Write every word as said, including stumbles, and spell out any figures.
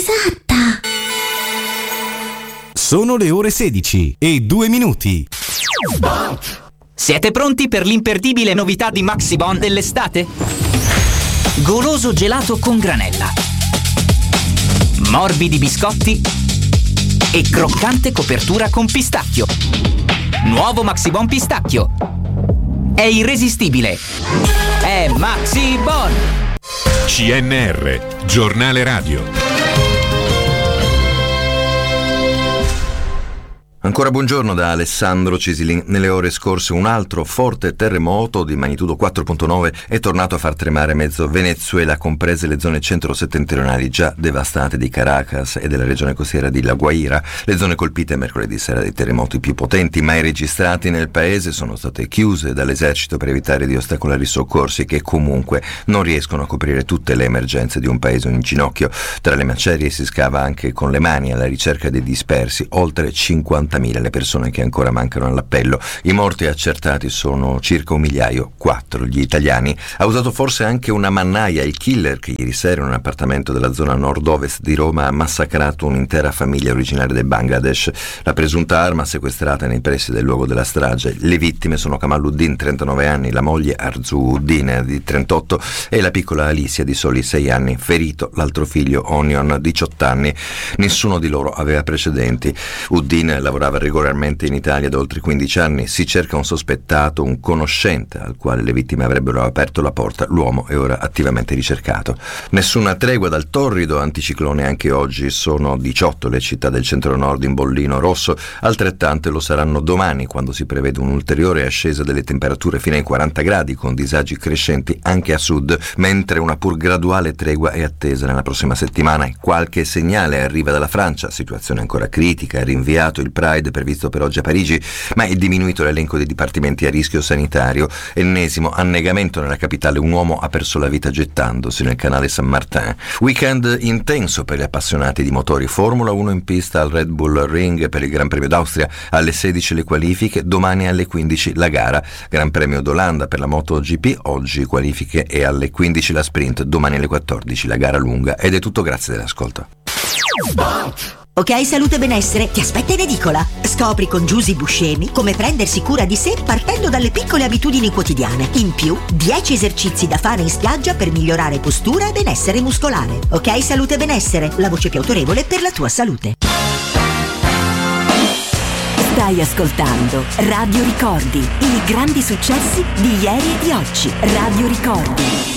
esatta. Sono le ore sedici e due minuti. Siete pronti per l'imperdibile novità di Maxibon dell'estate? Goloso gelato con granella, morbidi biscotti e croccante copertura con pistacchio. Nuovo Maxibon pistacchio. È irresistibile. È Maxibon. C N R, giornale radio. Ancora buongiorno da Alessandro Cisilin. Nelle ore scorse un altro forte terremoto di magnitudo quattro virgola nove è tornato a far tremare mezzo Venezuela, comprese le zone centro-settentrionali già devastate di Caracas e della regione costiera di La Guaira. Le zone colpite mercoledì sera dai terremoti più potenti mai registrati nel paese sono state chiuse dall'esercito per evitare di ostacolare i soccorsi che comunque non riescono a coprire tutte le emergenze di un paese in ginocchio. Tra le macerie si scava anche con le mani alla ricerca dei dispersi, oltre cinquantamila le persone che ancora mancano all'appello. I morti accertati sono circa un migliaio, quattro gli italiani. Ha usato forse anche una mannaia il killer che ieri sera in un appartamento della zona nord-ovest di Roma ha massacrato un'intera famiglia originaria del Bangladesh. La presunta arma sequestrata nei pressi del luogo della strage. Le vittime sono Kamaluddin, trentanove anni, la moglie Arzu Uddin di trentotto e la piccola Alicia di soli sei anni, ferito l'altro figlio Onion, diciotto anni. Nessuno di loro aveva precedenti. Uddin lavorava regolarmente in Italia da oltre quindici anni. Si cerca un sospettato, un conoscente al quale le vittime avrebbero aperto la porta. L'uomo è ora attivamente ricercato. Nessuna tregua dal torrido anticiclone anche oggi. Sono diciotto le città del centro-nord in bollino rosso, altrettante lo saranno domani, quando si prevede un'ulteriore ascesa delle temperature fino ai quaranta gradi, con disagi crescenti anche a sud, mentre una pur graduale tregua è attesa nella prossima settimana. Qualche segnale arriva dalla Francia, situazione ancora critica, è rinviato il Pride previsto per oggi a Parigi, ma è diminuito l'elenco dei dipartimenti a rischio sanitario. Ennesimo annegamento nella capitale, un uomo ha perso la vita gettandosi nel canale San Martin. Weekend intenso per gli appassionati di motori. Formula uno in pista al Red Bull Ring per il Gran Premio d'Austria, alle sedici le qualifiche, domani alle quindici la gara. Gran Premio d'Olanda per la MotoGP, oggi qualifiche e alle quindici la sprint, domani alle quattordici la gara lunga. Ed è tutto, grazie dell'ascolto. Ok Salute e Benessere ti aspetta in edicola. Scopri con Giusy Buscemi come prendersi cura di sé partendo dalle piccole abitudini quotidiane. In più, dieci esercizi da fare in spiaggia per migliorare postura e benessere muscolare. Ok Salute e Benessere, la voce più autorevole per la tua salute. Stai ascoltando Radio Ricordi, i grandi successi di ieri e di oggi. Radio Ricordi.